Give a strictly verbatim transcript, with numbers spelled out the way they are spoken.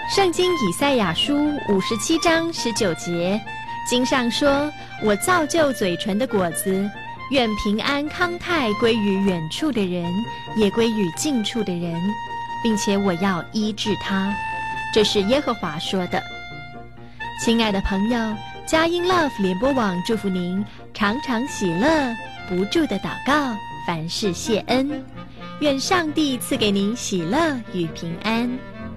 圣经以赛亚书五十七章十九节，经上说：“我造就嘴唇的果子，愿平安康泰归于远处的人，也归于近处的人，并且我要医治他。”这是耶和华说的。亲爱的朋友，佳音 Love 联播网祝福您常常喜乐，不住的祷告，凡事谢恩。愿上帝赐给您喜乐与平安。